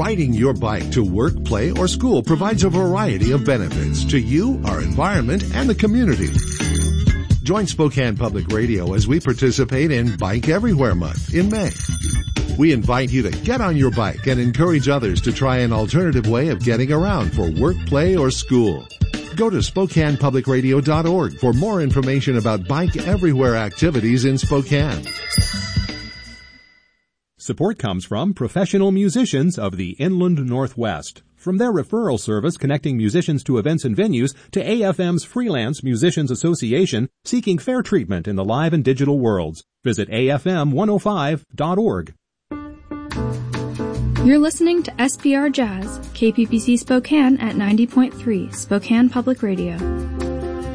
Riding your bike to work, play, or school provides a variety of benefits to you, our environment, and the community. Join Spokane Public Radio as we participate in Bike Everywhere Month in May. We invite you to get on your bike and encourage others to try an alternative way of getting around for work, play, or school. Go to SpokanePublicRadio.org for more information about Bike Everywhere activities in Spokane. Support comes from professional musicians of the Inland Northwest. From their referral service connecting musicians to events and venues to AFM's Freelance Musicians Association seeking fair treatment in the live and digital worlds. Visit AFM105.org. You're listening to SPR Jazz, KPPC Spokane at 90.3, Spokane Public Radio.